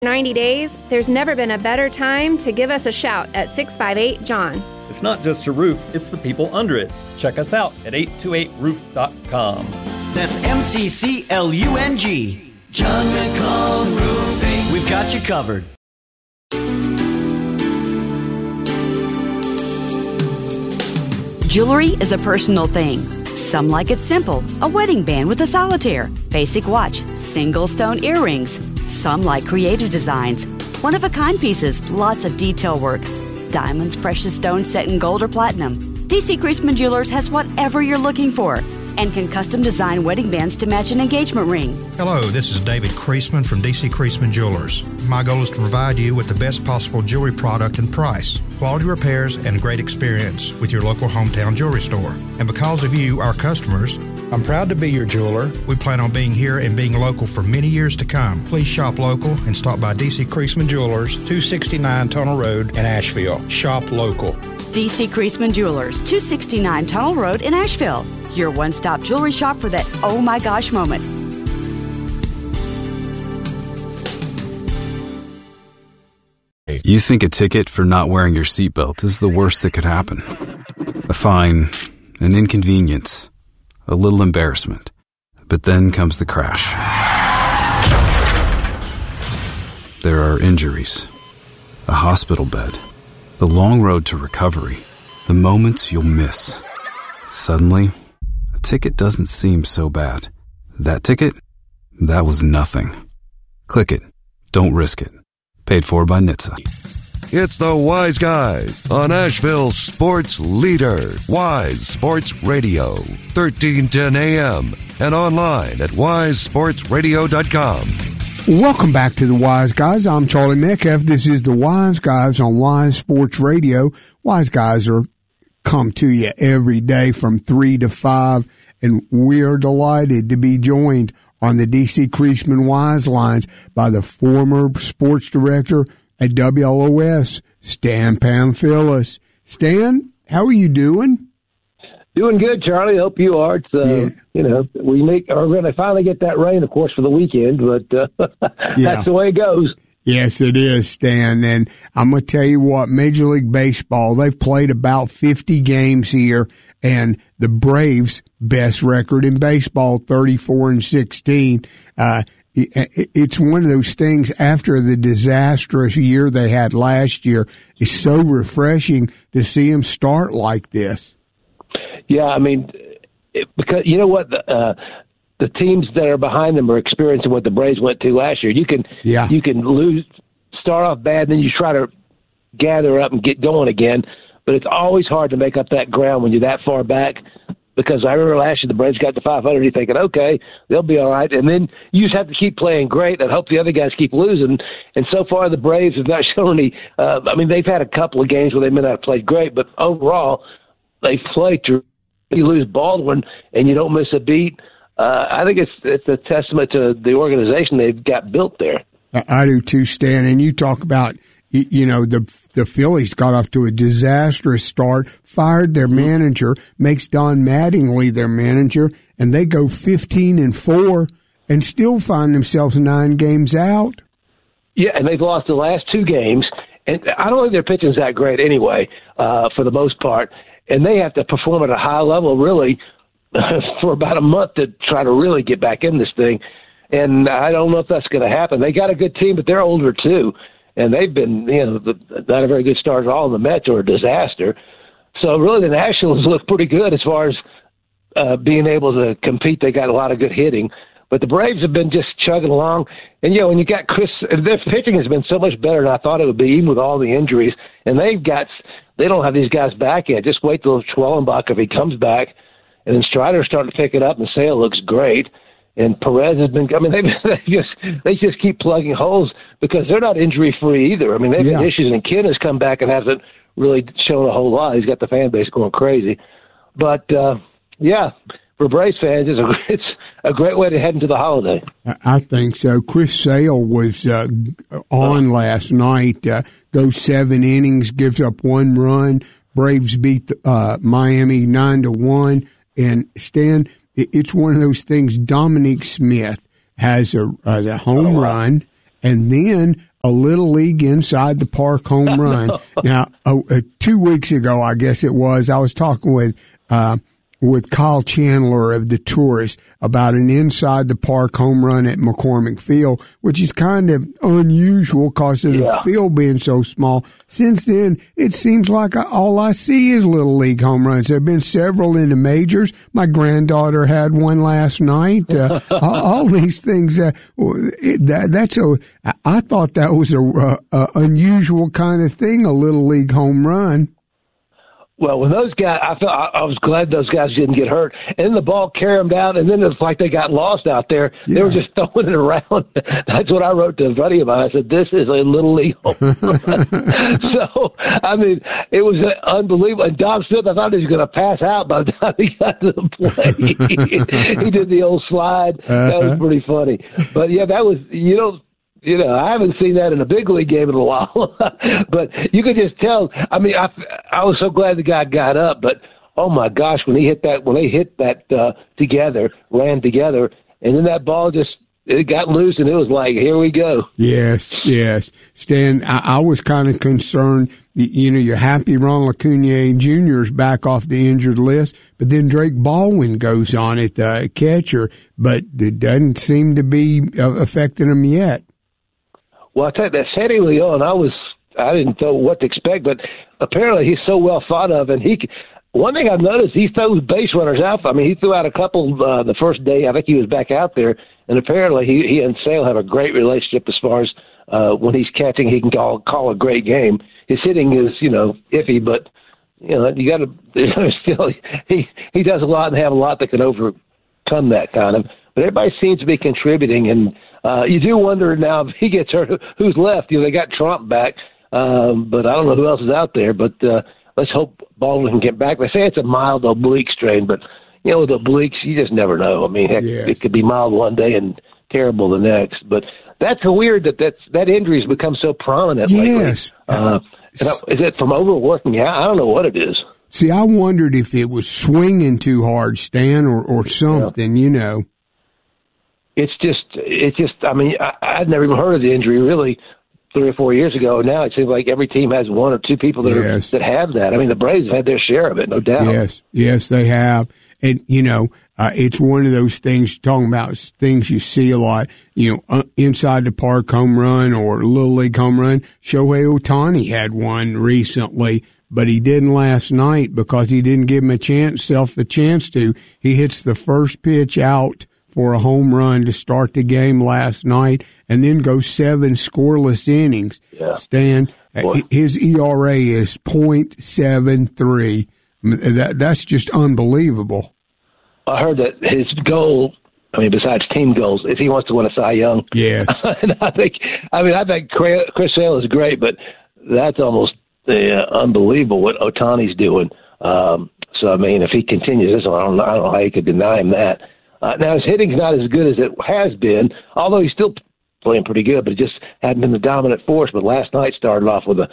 90 days, there's never been a better time to give us a shout at 658-JOHN. It's not just a roof, it's the people under it. Check us out at 828roof.com. That's MCCLUNG. John McCall Roofing. We've got you covered. Jewelry is a personal thing. Some like it simple, a wedding band with a solitaire, basic watch, single stone earrings. Some like creative designs, one-of-a-kind pieces, lots of detail work. Diamonds, precious stones set in gold or platinum. DC Creasman Jewelers has whatever you're looking for and can custom design wedding bands to match an engagement ring. Hello, this is David Creasman from DC Creasman Jewelers. My goal is to provide you with the best possible jewelry product and price, quality repairs, and a great experience with your local hometown jewelry store. And because of you, our customers, I'm proud to be your jeweler. We plan on being here and being local for many years to come. Please shop local and stop by DC Creasman Jewelers, 269 Tunnel Road in Asheville. Shop local. DC Creasman Jewelers, 269 Tunnel Road in Asheville. Your one-stop jewelry shop for that oh my gosh moment. You think a ticket for not wearing your seatbelt is the worst that could happen. A fine, an inconvenience, a little embarrassment. But then comes the crash. There are injuries, a hospital bed, the long road to recovery, the moments you'll miss. Suddenly, a ticket doesn't seem so bad. That ticket? That was nothing. Click it. Don't risk it. Paid for by NHTSA. It's the Wise Guys on Asheville's sports leader, Wise Sports Radio, 1310 AM, and online at wisesportsradio.com. Welcome back to the Wise Guys. I'm Charlie Metcalf. This is the Wise Guys on Wise Sports Radio. Wise Guys come to you every day from 3 to 5, and we are delighted to be joined on the DC Creasman Wise Lines by the former sports director at WLOS, Stan Pamphilis. Stan, how are you doing? Doing good, Charlie. Hope you are. It's, you know, we're going to finally get that rain, of course, for the weekend, but that's the way it goes. Yes, it is, Stan. And I'm going to tell you what, Major League Baseball, they've played about 50 games here, and the Braves' best record in baseball, 34-16. It's one of those things after the disastrous year they had last year. It's so refreshing to see them start like this. Yeah, I mean, because you know what, the teams that are behind them are experiencing what the Braves went to last year. You can start off bad, then you try to gather up and get going again. But it's always hard to make up that ground when you're that far back. Because I remember last year the Braves got to 500, you're thinking, okay, they'll be all right. And then you just have to keep playing great and hope the other guys keep losing. And so far the Braves have not shown any they've had a couple of games where they may not have played great, but overall they've played through. You lose Baldwin and you don't miss a beat. I think it's a testament to the organization they've got built there. I do too, Stan. And you talk about, you know, the Phillies got off to a disastrous start, fired their manager, makes Don Mattingly their manager, and they go 15-4 and still find themselves 9 games out. Yeah, and they've lost the last 2 games. And I don't think their pitching's that great anyway, for the most part. And they have to perform at a high level, really, for about a month to try to really get back in this thing. And I don't know if that's going to happen. They got a good team, but they're older too. And they've been, not a very good start at all. The Mets are a disaster. So really the Nationals look pretty good as far as being able to compete. They got a lot of good hitting. But the Braves have been just chugging along. And, when you got their pitching has been so much better than I thought it would be, even with all the injuries. And they don't have these guys back yet. Just wait till Schwellenbach if he comes back. And then Strider's starting to pick it up, and Sale looks great. And Perez has been. I mean, they just keep plugging holes because they're not injury free either. I mean, they've had issues, and Ken has come back and hasn't really shown a whole lot. He's got the fan base going crazy, but for Braves fans, it's a great way to head into the holiday. I think so. Chris Sale was on last night. Goes 7 innings, gives up 1 run. Braves beat Miami 9-1, and Stan. It's one of those things. Dominique Smith has a home run, and then a Little League inside the park home run. Now, 2 weeks ago, I guess it was, I was talking with Kyle Chandler of The Tourist about an inside the park home run at McCormick Field, which is kind of unusual because of the field being so small. Since then, it seems like all I see is Little League home runs. There have been several in the majors. My granddaughter had one last night. All these things. I thought that was a unusual kind of thing, a Little League home run. Well, when those guys, I was glad those guys didn't get hurt. And then the ball caromed out, and then it's like they got lost out there. Yeah. They were just throwing it around. That's what I wrote to a buddy of mine. I said, "This is a Little League home run." So, I mean, it was unbelievable. And Dom Smith, I thought he was going to pass out by the time he got to the plate. He did the old slide. That was pretty funny. But yeah, that was I haven't seen that in a big league game in a while, but you could just tell. I mean, I was so glad the guy got up, but oh my gosh, when they hit that together, ran together, and then that ball it got loose, and it was like, here we go. Yes. Stan, I was kind of concerned. You're happy Ronald Acuna Jr. is back off the injured list, but then Drake Baldwin goes on at the catcher, but it doesn't seem to be affecting him yet. Well, I tell you, that Sandy Leon, I didn't know what to expect, but apparently he's so well thought of, and one thing I've noticed, he throws base runners out. I mean, he threw out a couple the first day. I think he was back out there, and apparently he and Sale have a great relationship as far as when he's catching, he can call a great game. His hitting is, iffy, but you got to still he does a lot and have a lot that can overcome that kind of. But everybody seems to be contributing, and you do wonder now if he gets hurt, who's left? They got Trump back, but I don't know who else is out there. But let's hope Baldwin can get back. They say it's a mild oblique strain, but with obliques, you just never know. I mean, heck, it could be mild one day and terrible the next. But that's weird that injury has become so prominent yes. lately. Is it from overworking out? I don't know what it is. See, I wondered if it was swinging too hard, Stan, or something. It's just. I mean, I'd never even heard of the injury really 3 or 4 years ago. Now it seems like every team has one or two people that that have that. I mean, the Braves have had their share of it, no doubt. Yes, they have. And it's one of those things. Talking about things you see a lot. Inside the park home run or Little League home run. Shohei Ohtani had one recently, but he didn't last night because he didn't give himself the chance to. He hits the first pitch out for a home run to start the game last night, and then goes 7 scoreless innings. Yeah. Stan, his ERA is .73. That's just unbelievable. I heard that his goal, besides team goals, if he wants to win a Cy Young. Yes. And I think Chris Sale is great, but that's almost unbelievable what Ohtani's doing. If he continues this, I don't know how you could deny him that. Now, his hitting's not as good as it has been, although he's still playing pretty good, but it just hadn't been the dominant force. But last night started off with a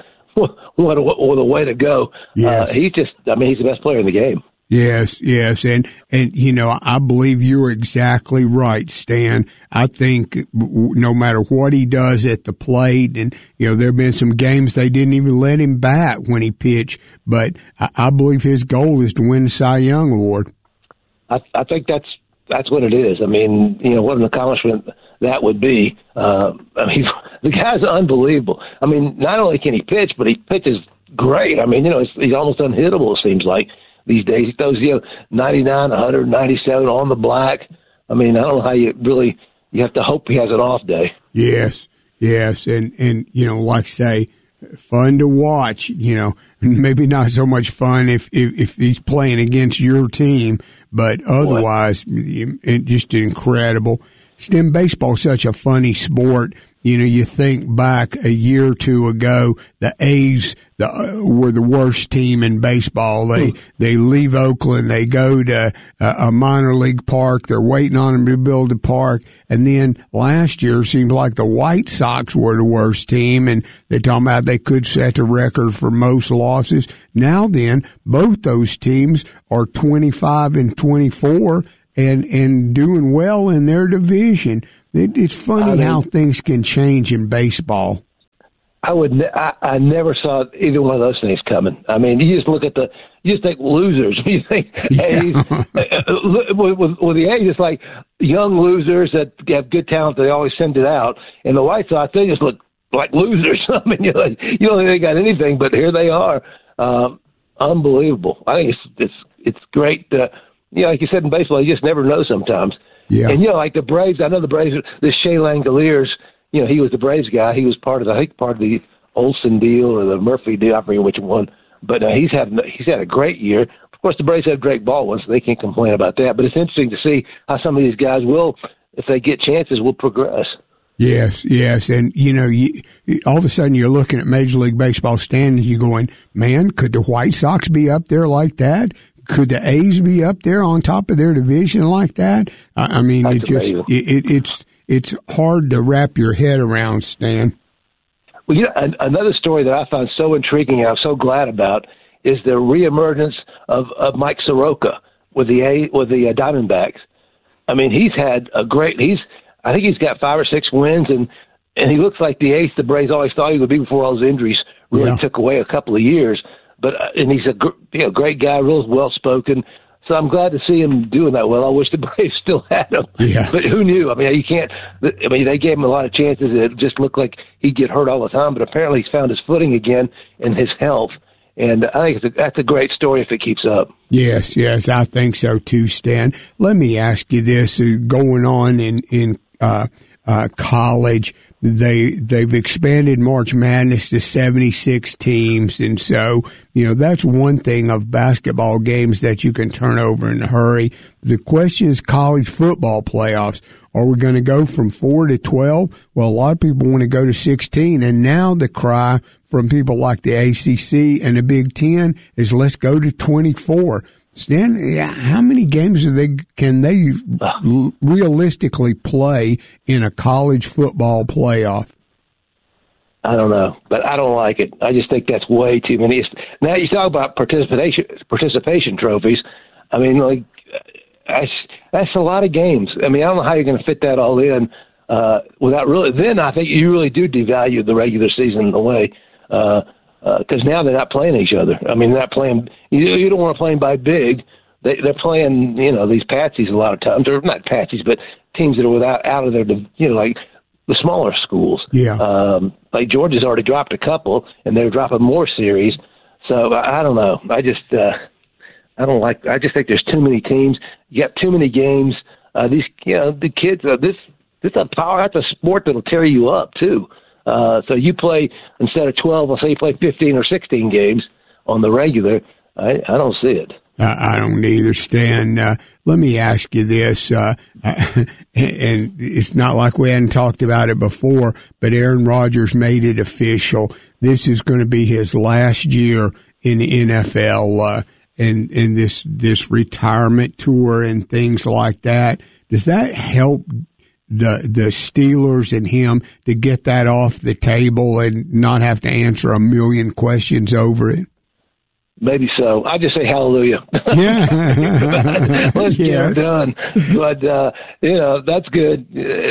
way to go. Yes. He's the best player in the game. Yes. And I believe you're exactly right, Stan. I think no matter what he does at the plate, and, there have been some games they didn't even let him bat when he pitched, but I believe his goal is to win the Cy Young Award. I think that's what it is. I mean, what an accomplishment that would be. The guy's unbelievable. I mean, not only can he pitch, but he pitches great. I mean, he's almost unhittable, it seems like, these days. He throws, 99, 197 on the black. I mean, I don't know how you have to hope he has an off day. Yes. And like I say, fun to watch, maybe not so much fun if he's playing against your team, but otherwise, just incredible. STEM baseball is such a funny sport. You think back a year or two ago, the A's were the worst team in baseball. They leave Oakland, they go to a minor league park. They're waiting on them to build a park. And then last year, it seemed like the White Sox were the worst team, and they're talking about they could set the record for most losses. Now then, both those teams are 25-24. And doing well in their division. It's funny how things can change in baseball. I never saw either one of those things coming. I mean, you just look at you just think losers. You think with the A's, it's like young losers that have good talent. They always send it out. And the White Sox, they just look like losers. I mean, you don't think they got anything, but here they are. Unbelievable. I think it's great. Like you said in baseball, you just never know sometimes. Yeah. And like the Braves, I know the Braves. This Shea Langoliers. He was the Braves guy. He was part of the Olsen deal or the Murphy deal. I forget which one. But he's had a great year. Of course, the Braves have Drake Baldwin, so they can't complain about that. But it's interesting to see how some of these guys will, if they get chances, will progress. Yes. And, all of a sudden you're looking at Major League Baseball standings, you're going, man, could the White Sox be up there like that? Could the A's be up there on top of their division like that? I mean, it's hard to wrap your head around, Stan. Well, another story that I found so intriguing and I'm so glad about is the reemergence of Mike Soroka with the Diamondbacks. I mean, he's had I think he's got 5 or 6 wins, and he looks like the ace the Braves always thought he would be before all his injuries really took away a couple of years. But and he's a great guy, real well spoken. So I'm glad to see him doing that well. I wish the Braves still had him. Yeah. But who knew? I mean, you can't. I mean, they gave him a lot of chances. It just looked like he'd get hurt all the time. But apparently, he's found his footing again in his health. And I think that's a great story if it keeps up. Yes, I think so too, Stan. Let me ask you this: going on in college, they've expanded March Madness to 76 teams, and so that's one thing of basketball games that you can turn over in a hurry. The question is college football playoffs. Are we going to go from 4 to 12? Well, a lot of people want to go to 16, and now the cry from people like the ACC and the Big Ten is let's go to 24. Stan, how many games can they realistically play in a college football playoff? I don't know, but I don't like it. I just think that's way too many. Now you talk about participation trophies. I mean, like that's a lot of games. I mean, I don't know how you're going to fit that all in without really. Then I think you really do devalue the regular season away. Because now they're not playing each other. I mean, they're not playing. You don't want to play them by big. They're playing, these patsies a lot of times, or not patsies, but teams that are out of their, like the smaller schools. Yeah. Like Georgia's already dropped a couple, and they're dropping more series. So I don't know. I just think there's too many teams. You got too many games. The kids. This is a power. That's a sport that'll tear you up too. So you play, instead of 12, let's say you play 15 or 16 games on the regular. I don't see it. I don't either, Stan. Let me ask you this, and it's not like we hadn't talked about it before, but Aaron Rodgers made it official. This is going to be his last year in the NFL, and this retirement tour and things like that. Does that help the Steelers and him to get that off the table and not have to answer a million questions over it? Maybe so. I just say hallelujah. Yeah. Let's get it done. But that's good.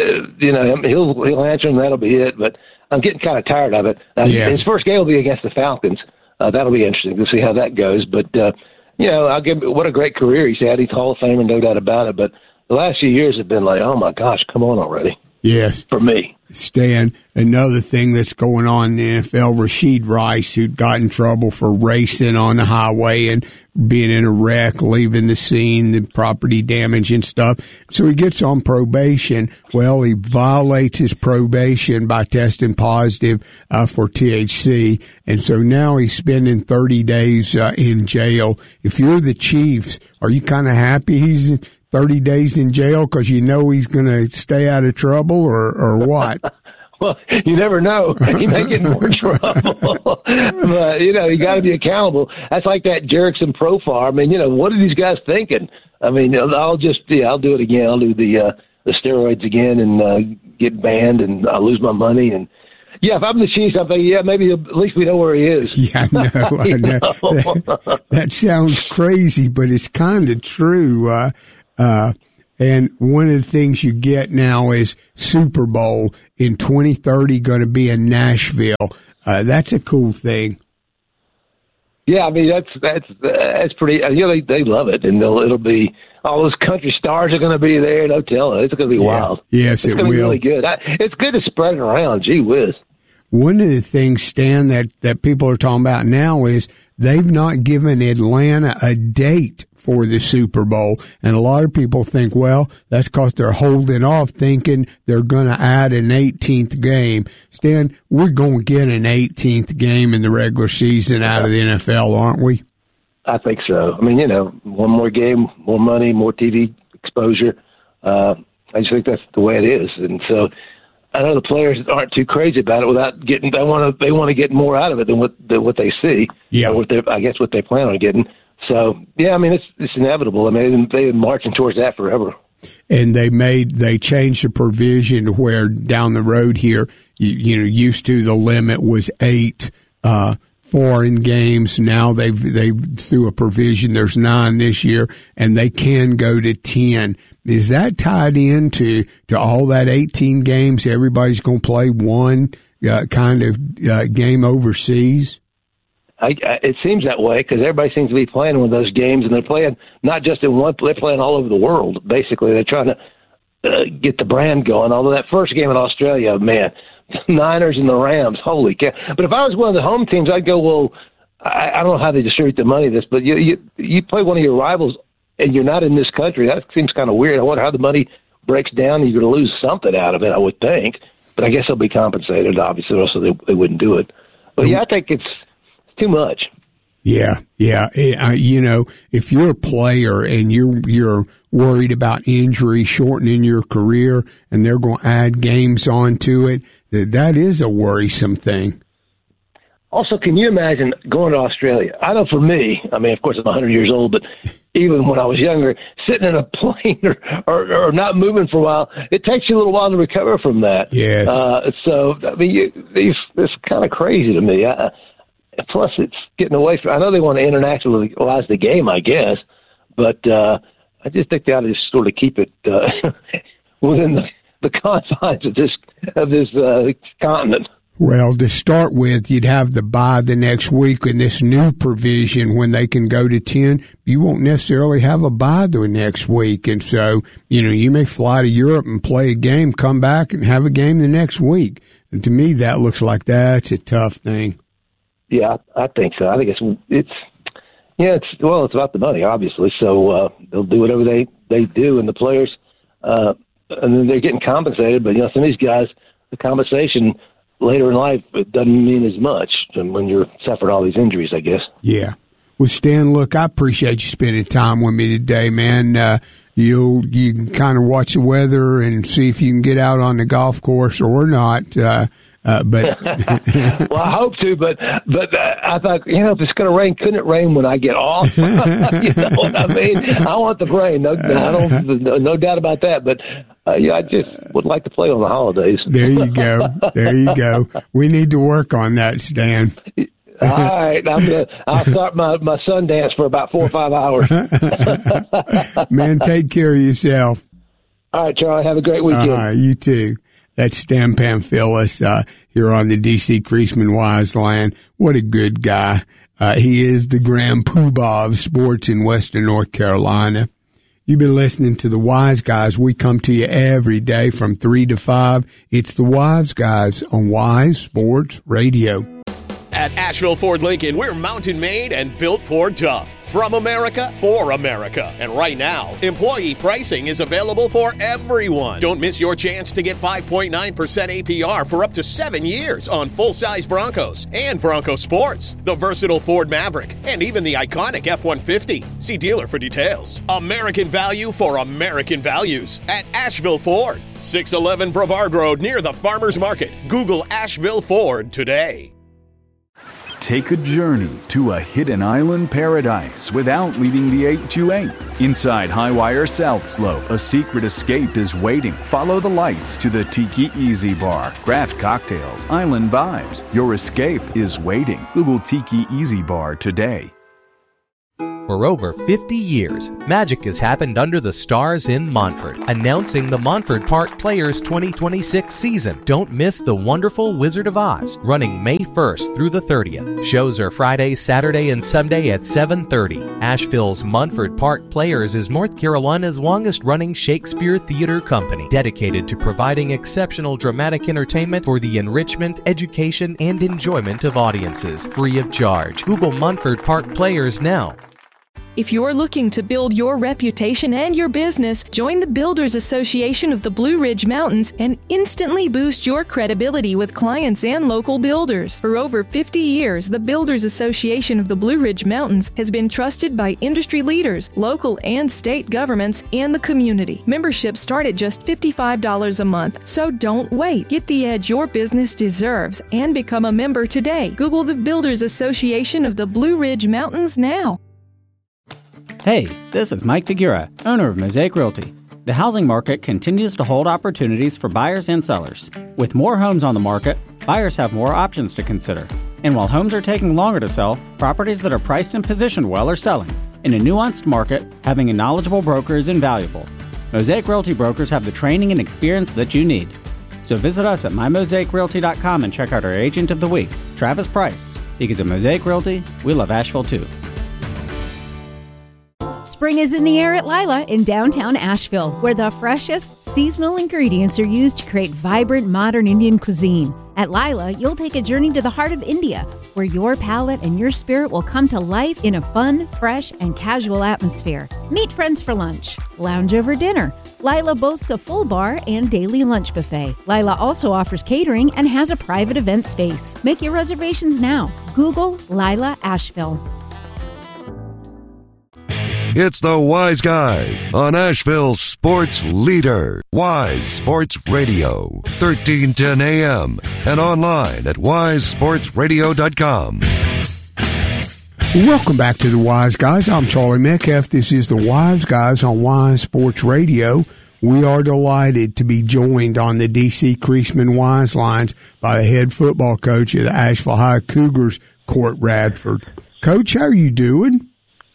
He'll answer and that'll be it. But I'm getting kind of tired of it. His first game will be against the Falcons. That'll be interesting to see how that goes. But I'll give him, what a great career he's had. He's Hall of Famer, no doubt about it. But the last few years have been like, oh, my gosh, come on already. Yes. For me. Stan, another thing that's going on in the NFL, Rashid Rice, who got in trouble for racing on the highway and being in a wreck, leaving the scene, the property damage and stuff. So he gets on probation. Well, he violates his probation by testing positive for THC. And so now he's spending 30 days in jail. If you're the Chiefs, are you kind of happy he's 30 days in jail because he's going to stay out of trouble or what? Well, you never know. He may get in more trouble. But, you got to be accountable. That's like that Jerickson Profar. I mean, what are these guys thinking? I mean, I'll do it again. I'll do the steroids again and get banned and I'll lose my money. And, if I'm the Chiefs, I'm thinking, maybe at least we know where he is. Yeah, I know. That sounds crazy, but it's kind of true. And one of the things you get now is Super Bowl in 2030 going to be in Nashville. That's a cool thing. Yeah, I mean that's pretty. They love it, and it'll be all those country stars are going to be there. No telling, it's going to be wild. Yes, it's going to be really good. It's good to spread it around. Gee whiz. One of the things, Stan, that people are talking about now is they've not given Atlanta a date for the Super Bowl. And a lot of people think, well, that's because they're holding off thinking they're going to add an 18th game. Stan, we're going to get an 18th game in the regular season out of the NFL, aren't we? I think so. I mean, one more game, more money, more TV exposure. I just think that's the way it is. And so I know the players aren't too crazy about it without getting, they want to get more out of it than what they see. Yeah. Or what they plan on getting. So, yeah, I mean, it's inevitable. I mean, they've been marching towards that forever. And they changed the provision to where down the road here, used to the limit was 8 foreign games. Now they threw a provision. There's 9 this year, and they can go to 10. Is that tied into all that 18 games? Everybody's going to play one kind of game overseas? It seems that way because everybody seems to be playing one of those games, and they're playing not just in one. They're playing all over the world. Basically, they're trying to get the brand going. Although that first game in Australia, man, Niners and the Rams, holy cow! But if I was one of the home teams, I'd go, well, I don't know how they distribute the money. This, but you play one of your rivals, and you're not in this country. That seems kind of weird. I wonder how the money breaks down. You're going to lose something out of it, I would think. But I guess they'll be compensated, obviously, or else they wouldn't do it. But yeah, I think it's too much. Yeah. If you're a player and you're worried about injury shortening your career, and they're going to add games onto it, that is a worrisome thing. Also, can you imagine going to Australia? I know for me, I mean, of course, I'm 100 years old, but even when I was younger, sitting in a plane or not moving for a while, it takes you a little while to recover from that. Yes. So, I mean, it's kind of crazy to me. Plus, it's getting away from. I know they want to internationalize the game, I guess, but I just think they ought to just sort of keep it within the confines of this continent. Well, to start with, you'd have the bye the next week, and this new provision when they can go to 10, you won't necessarily have a bye the next week, and so you may fly to Europe and play a game, come back and have a game the next week. And to me, that looks like that's a tough thing. Yeah, I think so. I think it's about the money, obviously. So they'll do whatever they do, and the players, and then they're getting compensated. But some of these guys, the compensation later in life, it doesn't mean as much when you're suffering all these injuries, I guess. Yeah. Well, Stan, look, I appreciate you spending time with me today, man. You can kind of watch the weather and see if you can get out on the golf course or not. But well, I hope to, but I thought, if it's going to rain, couldn't it rain when I get off? You know what I mean? I want the rain. No doubt about that. But I just would like to play on the holidays. There you go. We need to work on that, Stan. All right, I'll start my Sundance for about 4 or 5 hours. Man, take care of yourself. All right, Charlie, have a great weekend. All right, you too. That's Stan Pamphilus here on the D.C. Creasman Wise Line. What a good guy. He is the grand poobah of sports in Western North Carolina. You've been listening to The Wise Guys. We come to you every day from 3 to 5. It's The Wise Guys on Wise Sports Radio. At Asheville Ford Lincoln, we're mountain made and built Ford tough. From America, for America. And right now, employee pricing is available for everyone. Don't miss your chance to get 5.9% APR for up to 7 years on full-size Broncos and Bronco Sports, the versatile Ford Maverick, and even the iconic F-150. See dealer for details. American value for American values at Asheville Ford. 611 Brevard Road near the Farmers Market. Google Asheville Ford today. Take a journey to a hidden island paradise without leaving the 828. Inside Highwire South Slope, a secret escape is waiting. Follow the lights to the Tiki Easy Bar. Craft cocktails, island vibes. Your escape is waiting. Google Tiki Easy Bar today. For over 50 years, magic has happened under the stars in Montford. Announcing the Montford Park Players 2026 season. Don't miss the wonderful Wizard of Oz, running May 1st through the 30th. Shows are Friday, Saturday, and Sunday at 7:30. Asheville's Montford Park Players is North Carolina's longest-running Shakespeare theater company, dedicated to providing exceptional dramatic entertainment for the enrichment, education, and enjoyment of audiences, free of charge. Google Montford Park Players now. If you're looking to build your reputation and your business, join the Builders Association of the Blue Ridge Mountains and instantly boost your credibility with clients and local builders. For over 50 years, the Builders Association of the Blue Ridge Mountains has been trusted by industry leaders, local and state governments, and the community. Memberships start at just $55 a month, so don't wait. Get the edge your business deserves and become a member today. Google the Builders Association of the Blue Ridge Mountains now. Hey, this is Mike Figura, owner of Mosaic Realty. The housing market continues to hold opportunities for buyers and sellers. With more homes on the market, buyers have more options to consider. And while homes are taking longer to sell, properties that are priced and positioned well are selling. In a nuanced market, having a knowledgeable broker is invaluable. Mosaic Realty brokers have the training and experience that you need. So visit us at mymosaicrealty.com and check out our Agent of the Week, Travis Price. Because at Mosaic Realty, we love Asheville too. Spring is in the air at Lila in downtown Asheville, where the freshest seasonal ingredients are used to create vibrant modern Indian cuisine. At Lila, you'll take a journey to the heart of India, where your palate and your spirit will come to life in a fun, fresh, and casual atmosphere. Meet friends for lunch, lounge over dinner. Lila boasts a full bar and daily lunch buffet. Lila also offers catering and has a private event space. Make your reservations now. Google Lila Asheville. It's the Wise Guys on Asheville's sports leader, Wise Sports Radio, 1310 AM, and online at wisesportsradio.com. Welcome back to the Wise Guys. I'm Charlie Metcalf. This is the Wise Guys on Wise Sports Radio. We are delighted to be joined on the D.C. Creasman Wise lines by the head football coach of the Asheville High Cougars, Court Radford. Coach, how are you doing?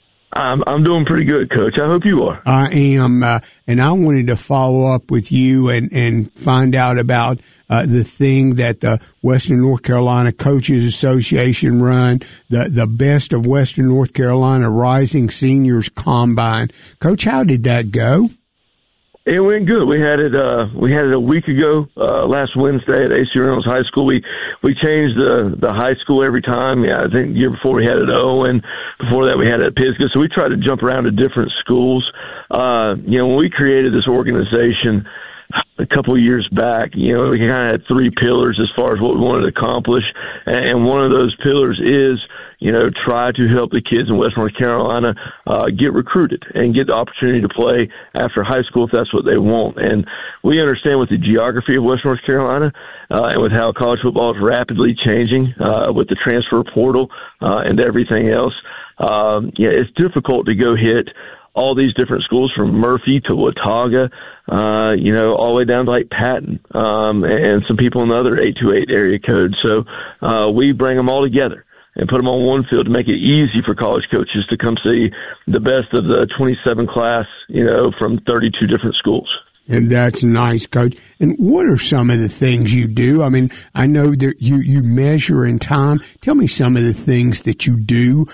I'm doing pretty good, Coach. I hope you are. I am, and I wanted to follow up with you and find out about the thing that the Western North Carolina Coaches Association run, the Best of Western North Carolina Rising Seniors Combine. Coach, how did that go? It went good. We had it a week ago, last Wednesday at AC Reynolds High School. We changed the high school every time. Yeah, I think the year before we had it at Owen. Before that we had it at Pisgah. So we tried to jump around to different schools. When we created this organization a couple of years back, we kind of had three pillars as far as what we wanted to accomplish. And one of those pillars is, try to help the kids in West North Carolina get recruited and get the opportunity to play after high school if that's what they want. And we understand with the geography of West North Carolina and with how college football is rapidly changing with the transfer portal and everything else, it's difficult to go hit all these different schools from Murphy to Watauga, all the way down to like Patton, and some people in the other 828 area code. So we bring them all together and put them on one field to make it easy for college coaches to come see the best of the 27 class, from 32 different schools. And that's nice, Coach. And what are some of the things you do? I mean, I know that you measure in time. Tell me some of the things that you do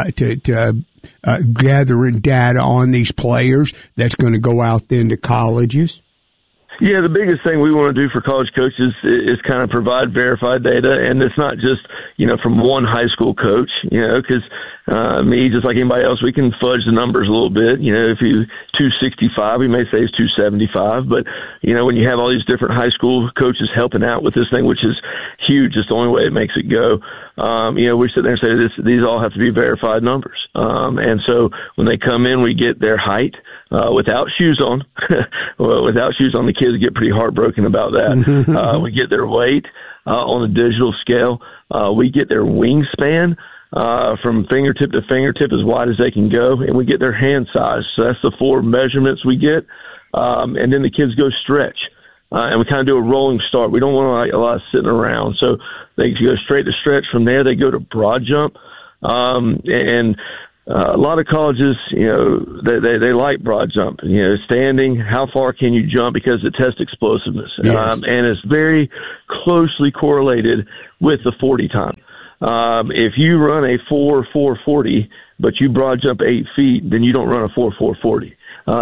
to gathering data on these players that's going to go out then to colleges. Yeah, the biggest thing we want to do for college coaches is kind of provide verified data, and it's not just, from one high school coach, because me, just like anybody else, we can fudge the numbers a little bit. If he's 265, we may say he's 275, but, when you have all these different high school coaches helping out with this thing, which is huge, it's the only way it makes it go. We sit there and say these all have to be verified numbers. And so when they come in, we get their height, without shoes on. Without shoes on, the kids get pretty heartbroken about that. We get their weight on a digital scale. We get their wingspan from fingertip to fingertip as wide as they can go, and we get their hand size. So that's the 4 measurements we get. And then the kids go stretch. And we kind of do a rolling start. We don't want a lot of sitting around. So they go straight to stretch. From there, they go to broad jump. And a lot of colleges, they like broad jump. Standing, how far can you jump, because it tests explosiveness. Yes. And it's very closely correlated with the 40 time. If you run a 4.40, but you broad jump 8 feet, then you don't run a 4.40.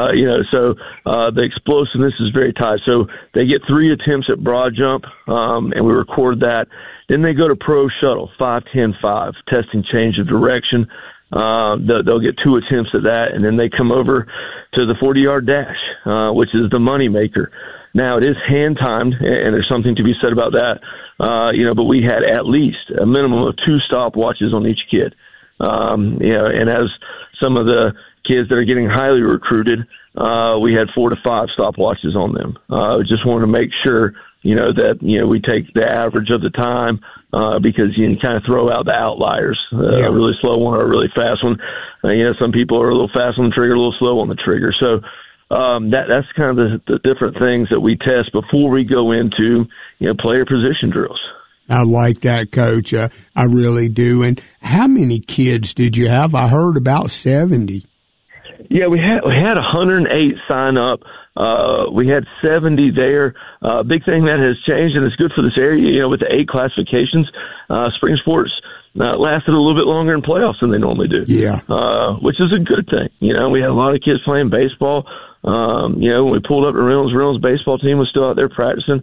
So the explosiveness is very tight. So they get 3 attempts at broad jump, and we record that. Then they go to pro shuttle, 5, 10, 5, testing change of direction. They'll get 2 attempts at that, and then they come over to the 40-yard dash, which is the money maker. Now, it is hand timed, and there's something to be said about that. But we had at least a minimum of 2 stopwatches on each kid. And as some of the kids that are getting highly recruited, we had 4 to 5 stopwatches on them. Just wanted to make sure, that, we take the average of the time, because you can kind of throw out the outliers, a really slow one or a really fast one. Some people are a little fast on the trigger, a little slow on the trigger. So, that's kind of the different things that we test before we go into, player position drills. I like that, Coach. I really do. And how many kids did you have? I heard about 70. Yeah, we had 108 sign up. We had 70 there. Big thing that has changed, and it's good for this area, with the 8 classifications, spring sports lasted a little bit longer in playoffs than they normally do. Yeah. Which is a good thing. We had a lot of kids playing baseball. When we pulled up to Reynolds baseball team was still out there practicing.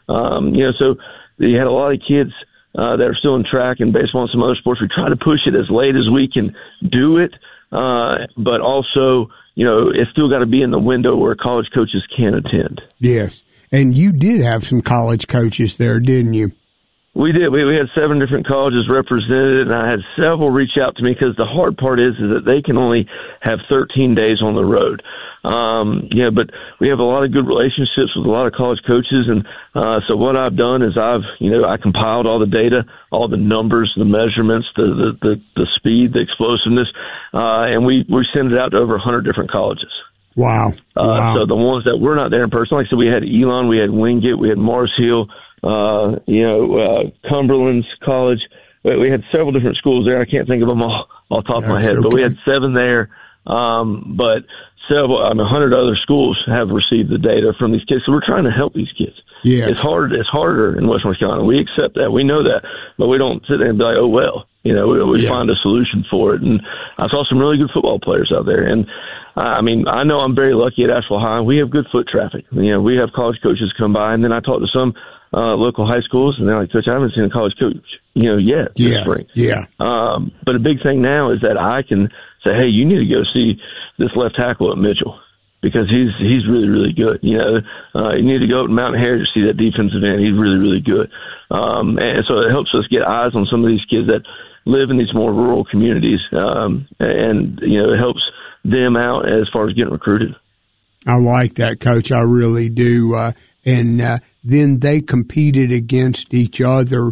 So you had a lot of kids that are still in track and baseball and some other sports. We try to push it as late as we can do it, but also, it's still got to be in the window where college coaches can attend. Yes, and you did have some college coaches there, didn't you? We did. We had 7 different colleges represented, and I had several reach out to me, because the hard part is that they can only have 13 days on the road. But we have a lot of good relationships with a lot of college coaches, and so what I've done is I compiled all the data, all the numbers, the measurements, the speed, the explosiveness, and we send it out to over 100 different colleges. Wow. So the ones that were not there in person, like I said, we had Elon, we had Wingate, we had Mars Hill, Cumberland's College. We had several different schools there. I can't think of them all off the top of my head, but we had 7 there. But several, 100 other schools have received the data from these kids. So we're trying to help these kids. Yeah. It's harder in West North Carolina. We accept that. We know that, but we don't sit there and be like, oh, well, we find a solution for it. And I saw some really good football players out there. And I know I'm very lucky at Asheville High. We have good foot traffic. We have college coaches come by, and then I talk to some local high schools, and they're like, Coach, I haven't seen a college coach, yet this spring. Yeah. But a big thing now is that I can say, hey, you need to go see this left tackle at Mitchell, because he's really, really good. You need to go up to Mountain Heritage to see that defensive end. He's really, really good. And so it helps us get eyes on some of these kids that live in these more rural communities. And it helps them out as far as getting recruited. I like that, Coach. I really do. And then they competed against each other.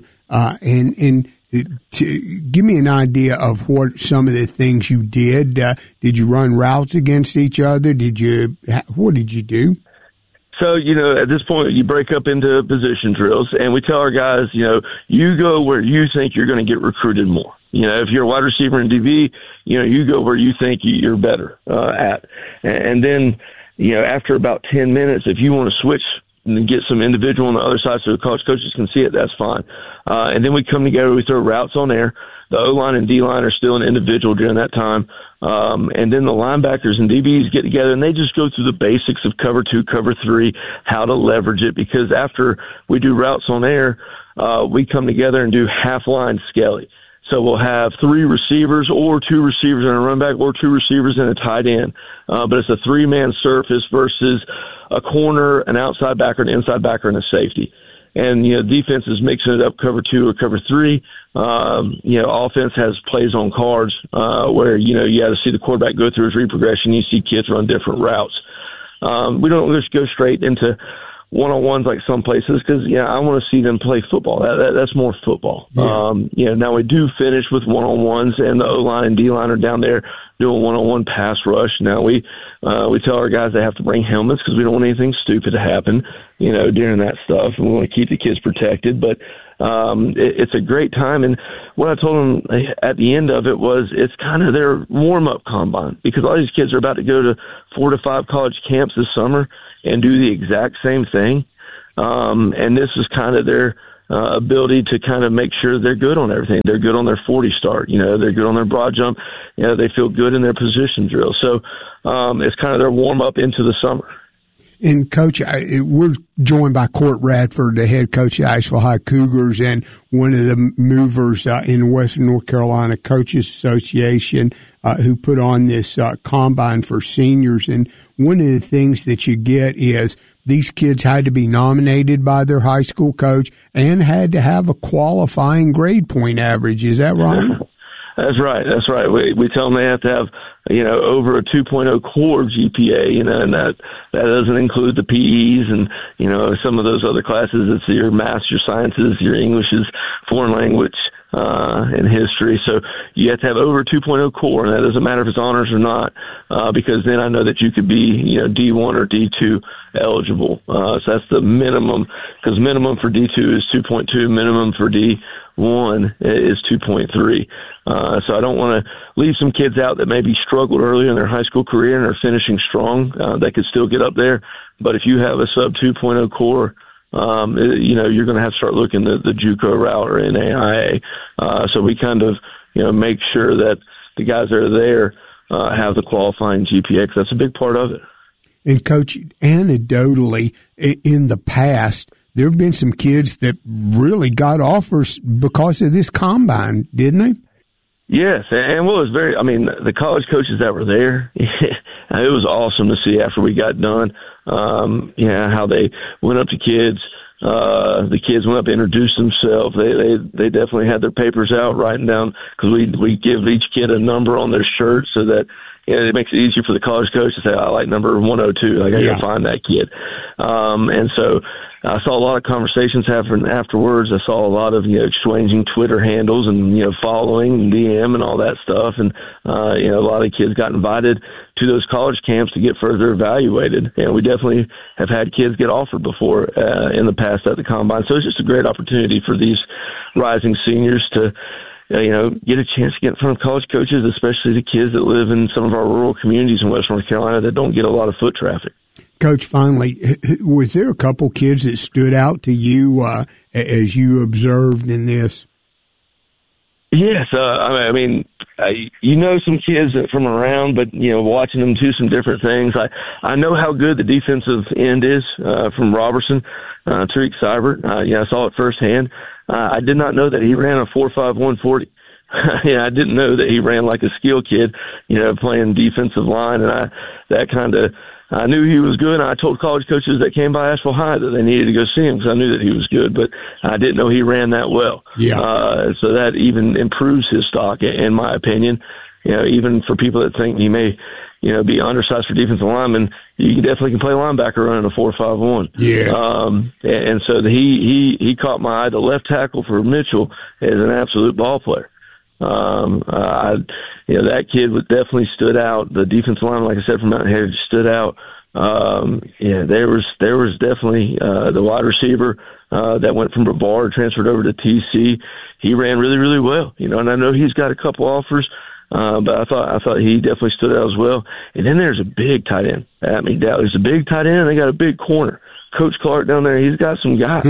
And to give me an idea of what some of the things you did. Did you run routes against each other? What did you do? So, at this point, you break up into position drills, and we tell our guys, you go where you think you're going to get recruited more. If you're a wide receiver in DB, you go where you think you're better at. And then, after about 10 minutes, if you want to switch and get some individual on the other side so the college coaches can see it, that's fine. And then we come together, we throw routes on air. The O-line and D-line are still an individual during that time. And then the linebackers and DBs get together, and they just go through the basics of cover 2, cover 3, how to leverage it, because after we do routes on air, we come together and do half-line skelly. So we'll have 3 receivers or 2 receivers and a run back or 2 receivers and a tight end. But it's a 3-man surface versus a corner, an outside backer, an inside backer, and a safety. And, defense is mixing it up cover 2 or cover 3. Offense has plays on cards, where, you got to see the quarterback go through his read progression. You see kids run different routes. We don't just go straight into one-on-ones like some places, because I want to see them play football. That's more football. Yeah. Now we do finish with one-on-ones, and the O-line and D-line are down there doing one-on-one pass rush. Now we tell our guys they have to bring helmets, because we don't want anything stupid to happen. during that stuff, and we want to keep the kids protected. But it's a great time. And what I told them at the end of it was it's kind of their warm-up combine, because all these kids are about to go to 4 to 5 college camps this summer and do the exact same thing. And this is kind of their ability to kind of make sure they're good on everything. They're good on their 40 start. They're good on their broad jump. They feel good in their position drill. So it's kind of their warm-up into the summer. And, Coach, we're joined by Court Radford, the head coach of Asheville High Cougars, and one of the movers in Western North Carolina Coaches Association who put on this combine for seniors. And one of the things that you get is these kids had to be nominated by their high school coach and had to have a qualifying grade point average. Is that right? That's right. That's right. We tell them they have to have, over a 2.0 core GPA, and that doesn't include the PEs and, some of those other classes. It's your math, your sciences, your Englishes, foreign language, and history. So you have to have over 2.0 core, and that doesn't matter if it's honors or not, because then I know that you could be, D1 or D2 eligible. So that's the minimum, because minimum for D2 is 2.2, minimum for D1 is 2.3. So I don't want to leave some kids out that maybe struggled earlier in their high school career and are finishing strong. They could still get up there. But if you have a sub 2.0 core, you're going to have to start looking at the JUCO route or NAIA. So we kind of, make sure that the guys that are there have the qualifying GPA, because that's a big part of it. And, Coach, anecdotally, in the past, there have been some kids that really got offers because of this combine, didn't they? Yes, and what was the college coaches that were there, it was awesome to see after we got done, how they went up to kids. The kids went up, introduced themselves. They definitely had their papers out, writing down, because we give each kid a number on their shirt so that it makes it easier for the college coach to say, I like number 102. I got to find that kid. And so I saw a lot of conversations happening afterwards. I saw a lot of, exchanging Twitter handles and, following and DM and all that stuff. And, a lot of kids got invited to those college camps to get further evaluated. And we definitely have had kids get offered before, in the past at the combine. So it's just a great opportunity for these rising seniors to, get a chance to get in front of college coaches, especially the kids that live in some of our rural communities in West North Carolina that don't get a lot of foot traffic. Coach, finally, was there a couple kids that stood out to you as you observed in this? Yes. Some kids from around, but, watching them do some different things. I know how good the defensive end is from Robertson, Tariq Seibert. I saw it firsthand. I did not know that he ran a 4.5 140. I didn't know that he ran like a skill kid, playing defensive line. And I knew he was good. And I told college coaches that came by Asheville High that they needed to go see him, because I knew that he was good, but I didn't know he ran that well. So that even improves his stock, in my opinion. Even for people that think he may, be undersized for defensive lineman, you definitely can play linebacker running a 4.51. And so he caught my eye. The left tackle for Mitchell is an absolute ball player. That kid definitely stood out. The defensive line, like I said, from Mountain Heritage stood out. There was definitely the wide receiver that went from Brevard, transferred over to TC. He ran really, really well. And I know he's got a couple offers. But I thought he definitely stood out as well. And then there's a big tight end at McDowell. There's a big tight end, and they got a big corner. Coach Clark down there, he's got some guys.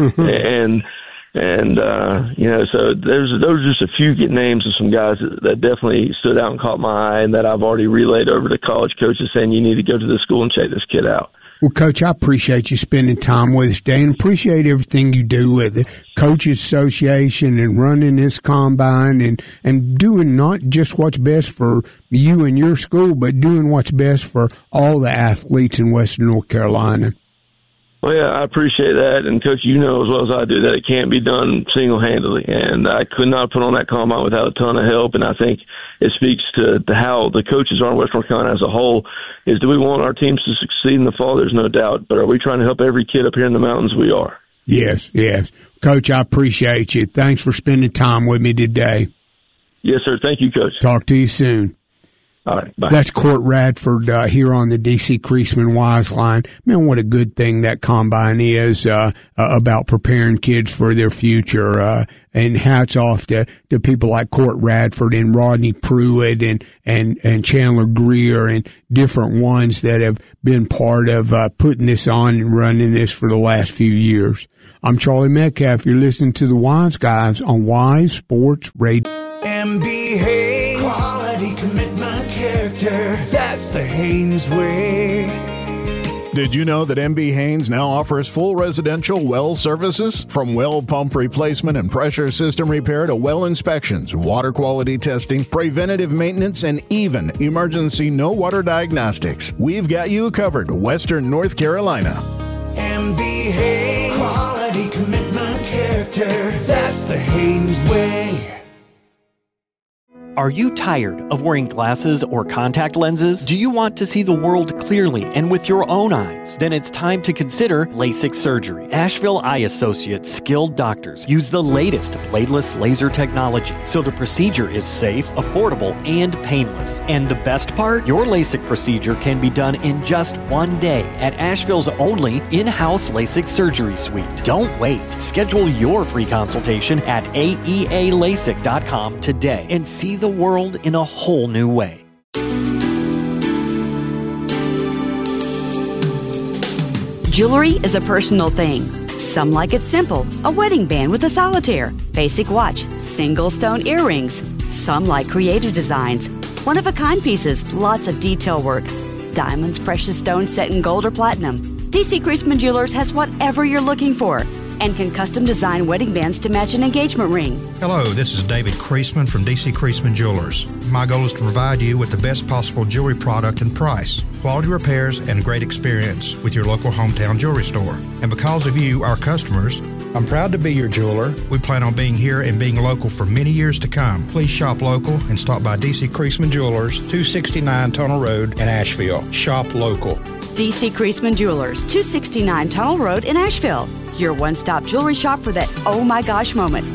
So those are just a few names of some guys that definitely stood out and caught my eye, and that I've already relayed over to college coaches saying, you need to go to the school and check this kid out. Well, Coach, I appreciate you spending time with us today, and appreciate everything you do with the Coaches Association and running this combine and doing not just what's best for you and your school, but doing what's best for all the athletes in Western North Carolina. Well, yeah, I appreciate that. And, Coach, you know as well as I do that it can't be done single-handedly. And I could not put on that combine without a ton of help. And I think it speaks to how the coaches are in Western North Carolina as a whole. Is do we want our teams to succeed in the fall? There's no doubt. But are we trying to help every kid up here in the mountains? We are. Yes. Coach, I appreciate you. Thanks for spending time with me today. Yes, sir. Thank you, Coach. Talk to you soon. All right, bye. That's Court Radford here on the D.C. Creasman Wise Line. Man, what a good thing that combine is about preparing kids for their future. And hats off to people like Court Radford and Rodney Pruitt and Chandler Greer and different ones that have been part of putting this on and running this for the last few years. I'm Charlie Metcalf. You're listening to the Wise Guys on Wise Sports Radio. MB Haynes, quality, commitment, character. That's the Haynes way. Did you know that MB Haynes now offers full residential well services? From well pump replacement and pressure system repair to well inspections, water quality testing, preventative maintenance, and even emergency no water diagnostics. We've got you covered, Western North Carolina. MB Haynes, quality, commitment, character. That's the Haynes way. Are you tired of wearing glasses or contact lenses? Do you want to see the world clearly and with your own eyes? Then it's time to consider LASIK surgery. Asheville Eye Associates skilled doctors use the latest bladeless laser technology, so the procedure is safe, affordable, and painless. And the best part? Your LASIK procedure can be done in just one day at Asheville's only in-house LASIK surgery suite. Don't wait. Schedule your free consultation at aealasik.com today and see the world in a whole new way. Jewelry is a personal thing. Some like it simple, a wedding band with a solitaire, basic watch, single stone earrings. Some like creative designs, one-of-a-kind pieces, lots of detail work. Diamonds, precious stones set in gold or platinum. D.C. Creasman Jewelers has whatever you're looking for and can custom design wedding bands to match an engagement ring. Hello, this is David Creasman from D.C. Creasman Jewelers. My goal is to provide you with the best possible jewelry product and price, quality repairs, and great experience with your local hometown jewelry store. And because of you, our customers, I'm proud to be your jeweler. We plan on being here and being local for many years to come. Please shop local and stop by D.C. Creasman Jewelers, 269 Tunnel Road in Asheville. Shop local. D.C. Creasman Jewelers, 269 Tunnel Road in Asheville. Your one-stop jewelry shop for that oh my gosh moment.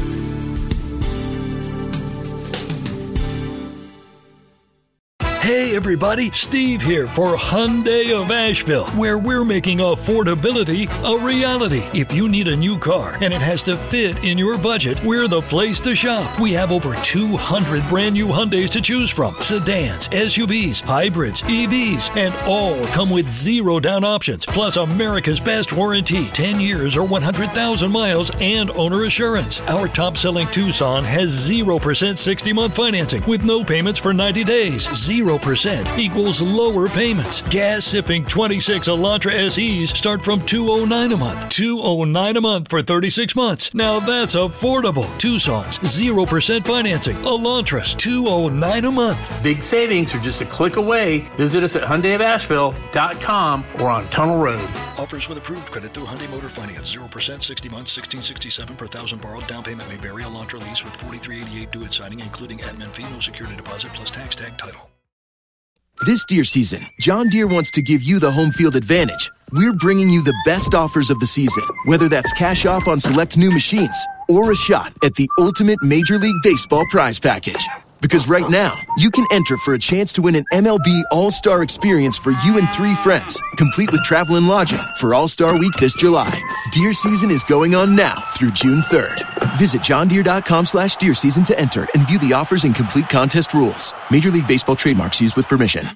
Hey everybody, Steve here for Hyundai of Asheville, where we're making affordability a reality. If you need a new car and it has to fit in your budget, we're the place to shop. We have over 200 brand new Hyundais to choose from. Sedans, SUVs, hybrids, EVs, and all come with zero down options. Plus America's best warranty, 10 years or 100,000 miles and owner assurance. Our top-selling Tucson has 0% 60-month financing with no payments for 90 days. 0% equals lower payments. Gas-sipping 26 Elantra SEs start from $209 a month. $209 a month for 36 months. Now that's affordable. Tucson's 0% financing. Elantras $209 a month. Big savings are just a click away. Visit us at HyundaiofAsheville.com or on Tunnel Road. Offers with approved credit through Hyundai Motor Finance. 0% 60 months, $1,667 per thousand borrowed. Down payment may vary. Elantra lease with $43.88 due at signing, including admin fee, no security deposit, plus tax tag title. This deer season, John Deere wants to give you the home field advantage. We're bringing you the best offers of the season, whether that's cash off on select new machines or a shot at the ultimate Major League Baseball prize package. Because right now, you can enter for a chance to win an MLB All-Star experience for you and 3 friends, complete with travel and lodging for All-Star Week this July. Deer season is going on now through June 3rd. Visit johndeere.com/deer season to enter and view the offers and complete contest rules. Major League Baseball trademarks used with permission.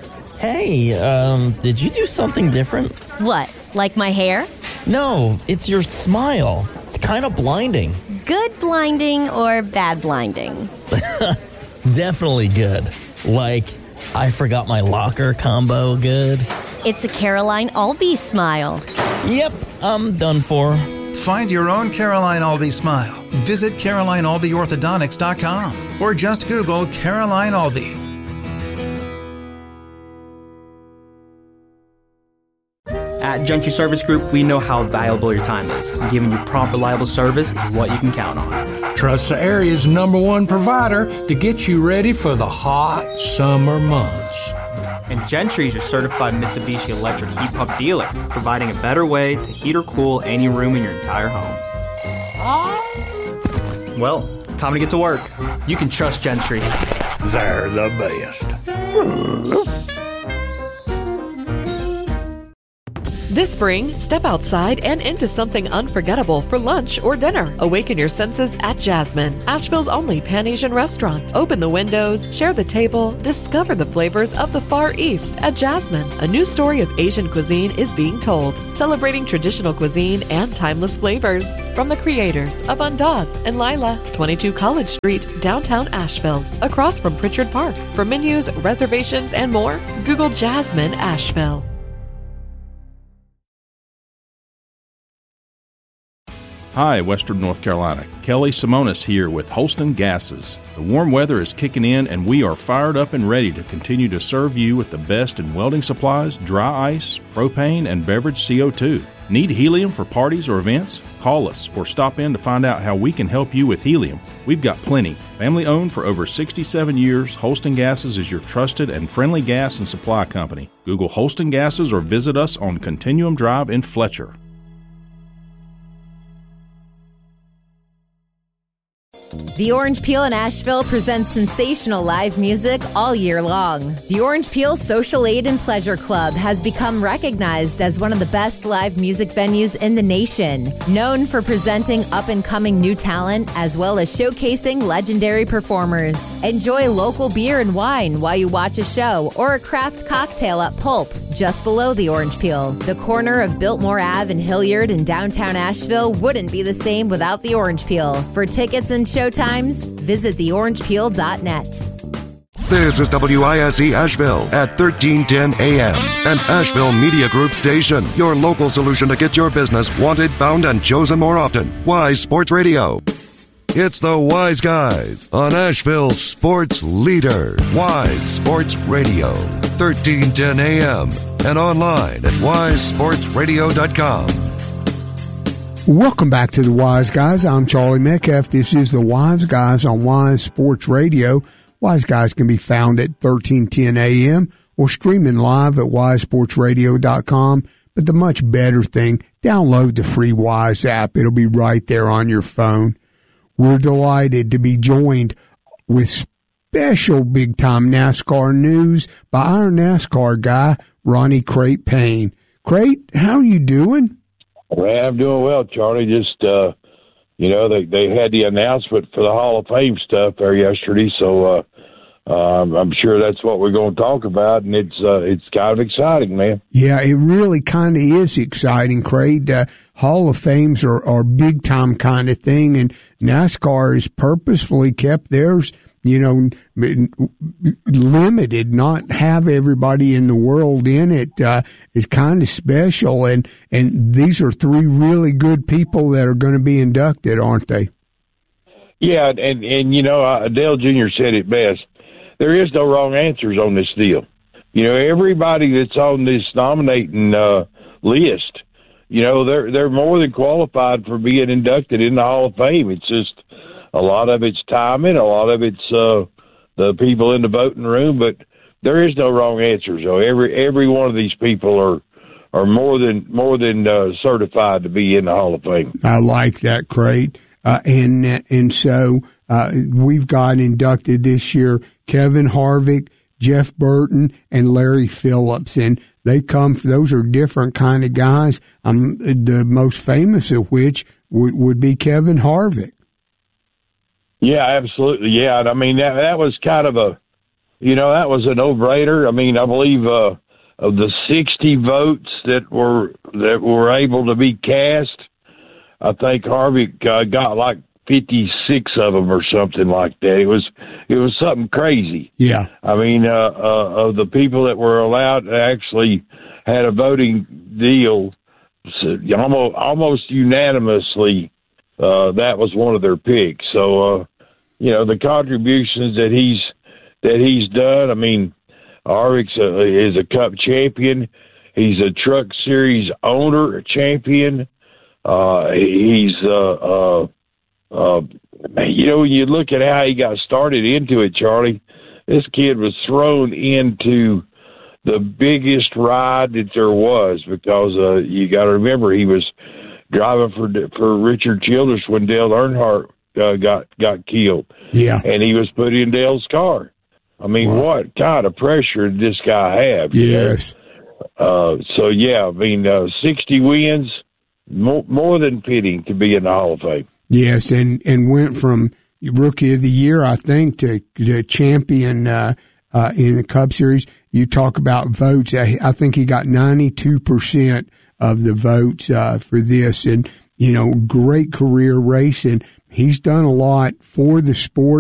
Hey, did you do something different? What, like my hair? No, it's your smile. Kind of blinding. Good blinding or bad blinding? Definitely good. Like, I forgot my locker combo good. It's a Caroline Albee smile. Yep, I'm done for. Find your own Caroline Albee smile. Visit CarolineAlbeeOrthodontics.com or just Google Caroline Albee. At Gentry Service Group, we know how valuable your time is. Giving you prompt, reliable service is what you can count on. Trust the area's #1 provider to get you ready for the hot summer months. And Gentry is your certified Mitsubishi electric heat pump dealer, providing a better way to heat or cool any room in your entire home. Well, time to get to work. You can trust Gentry. They're the best. This spring, step outside and into something unforgettable for lunch or dinner. Awaken your senses at Jasmine, Asheville's only Pan-Asian restaurant. Open the windows, share the table, discover the flavors of the Far East at Jasmine. A new story of Asian cuisine is being told, celebrating traditional cuisine and timeless flavors. From the creators of Andaz and Lila, 22 College Street, downtown Asheville, across from Pritchard Park. For menus, reservations, and more, Google Jasmine Asheville. Hi, Western North Carolina. Kelly Simonis here with Holston Gases. The warm weather is kicking in and we are fired up and ready to continue to serve you with the best in welding supplies, dry ice, propane, and beverage CO2. Need helium for parties or events? Call us or stop in to find out how we can help you with helium. We've got plenty. Family owned for over 67 years, Holston Gases is your trusted and friendly gas and supply company. Google Holston Gases or visit us on Continuum Drive in Fletcher. The Orange Peel in Asheville presents sensational live music all year long. The Orange Peel Social Aid and Pleasure Club has become recognized as one of the best live music venues in the nation, known for presenting up-and-coming new talent as well as showcasing legendary performers. Enjoy local beer and wine while you watch a show or a craft cocktail at Pulp, just below the Orange Peel. The corner of Biltmore Ave and Hilliard in downtown Asheville wouldn't be the same without the Orange Peel. For tickets and showtimes, visit theorangepeel.net. This is WISE Asheville at 1310 AM, an Asheville Media Group station. Your local solution to get your business wanted, found, and chosen more often. Wise Sports Radio. It's the Wise Guys on Asheville's sports leader. Wise Sports Radio, 1310 AM, and online at wisesportsradio.com. Welcome back to the Wise Guys. I'm Charlie Metcalf. This is the Wise Guys on Wise Sports Radio. Wise Guys can be found at 1310 AM or streaming live at wisesportsradio.com. But the much better thing, download the free Wise app. It'll be right there on your phone. We're delighted to be joined with special big-time NASCAR news by our NASCAR guy, Ronnie Crate Payne. Crate, how are you doing? Well, I'm doing well, Charlie. Just, they had the announcement for the Hall of Fame stuff there yesterday, so I'm sure that's what we're going to talk about, and it's kind of exciting, man. Yeah, it really kind of is exciting, Craig. Hall of Fames are big-time kind of thing, and NASCAR has purposefully kept theirs, limited, not have everybody in the world in it, is kind of special. And these are three really good people that are going to be inducted, aren't they? Yeah. And Dale Jr. said it best. There is no wrong answers on this deal. Everybody that's on this nominating, list, they're more than qualified for being inducted in the Hall of Fame. It's just, a lot of it's timing, a lot of it's the people in the voting room, but there is no wrong answer. So every one of these people are more than certified to be in the Hall of Fame. I like that, Crate. And so we've got inducted this year Kevin Harvick, Jeff Burton, and Larry Phillips, and those are different kind of guys. The most famous of which would be Kevin Harvick. Yeah, absolutely. Yeah, and I mean that was kind of that was a no-brainer. I mean, I believe of the 60 votes that were able to be cast, I think Harvick got like 56 of them or something like that. It was something crazy. Yeah. I mean, of the people that were allowed to actually had a voting deal, almost unanimously. That was one of their picks. So, the contributions that he's done. I mean, Harvick is a Cup champion. He's a Truck Series owner, champion. He's when you look at how he got started into it, Charlie, this kid was thrown into the biggest ride that there was because you got to remember he was driving for Richard Childress when Dale Earnhardt got killed. Yeah. And he was put in Dale's car. I mean, what kind of pressure did this guy have? Yes. So, yeah, I mean, 60 wins, more than fitting to be in the Hall of Fame. Yes, and went from Rookie of the Year, I think, to champion in the Cup Series. You talk about votes. I think he got 92% of the votes for this. And, great career racing. He's done a lot for the sport.